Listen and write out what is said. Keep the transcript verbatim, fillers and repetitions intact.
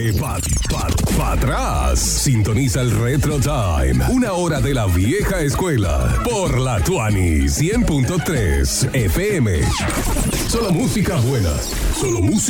Pa, pa, pa atrás. Sintoniza el Retro Time. Una hora de la vieja escuela. Por la Tuani cien punto tres F M. Solo música buena. Solo música.